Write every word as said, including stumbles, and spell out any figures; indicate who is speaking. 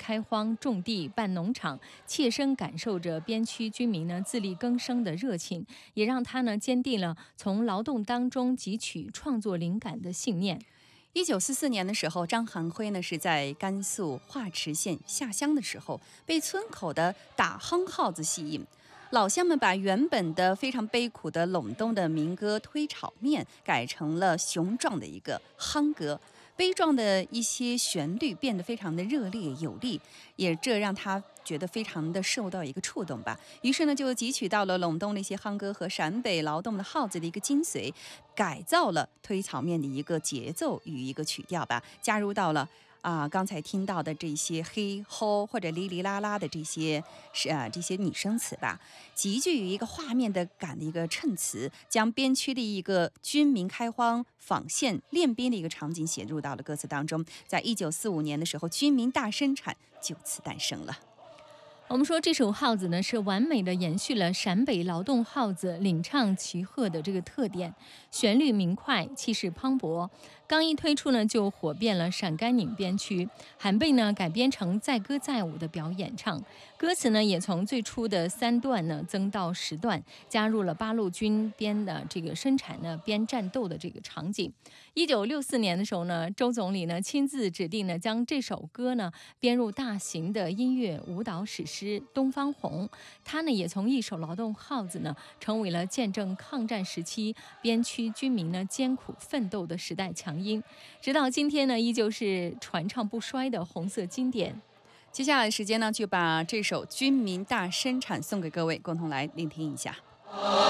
Speaker 1: 开荒种地办农场，切身感受着边区居民呢自力更生的热情，也让他呢坚定了从劳动当中汲取创作灵感的信念。
Speaker 2: 一九四四年的时候，张寒辉呢是在甘肃华池县下乡的时候，被村口的打夯号子吸引。老乡们把原本的非常悲苦的陇东的民歌推炒面改成了雄壮的一个夯歌，悲壮的一些旋律变得非常的热烈有力，也这让他觉得非常的受到一个触动吧。于是呢，就汲取到了陇东的一些夯歌和陕北劳动的号子的一个精髓，改造了推炒面的一个节奏与一个曲调吧，加入到了啊，刚才听到的这些嘿吼或者哩哩啦啦的这些是啊这些拟声词吧，极具于一个画面的感的一个衬词，将边区的一个军民开荒、纺线、练兵的一个场景写入到了歌词当中。在一九四五年的时候，军民大生产就此诞生了。
Speaker 1: 我们说这首号子呢，是完美的延续了陕北劳动号子领唱齐和的这个特点，旋律明快，气势磅礴。刚一推出呢，就火遍了陕甘宁边区，还被呢改编成载歌载舞的表演唱。歌词呢，也从最初的三段呢增到十段，加入了八路军边的这个生产呢边战斗的这个场景。一九六四年的时候呢，周总理呢亲自指定呢将这首歌呢编入大型的音乐舞蹈史诗《东方红》，他呢也从一首劳动号子呢，成为了见证抗战时期边区居民呢艰苦奋斗的时代强音，直到今天呢，依旧是传唱不衰的红色经典。
Speaker 2: 接下来时间呢，就把这首《军民大生产》送给各位，共同来聆听一下。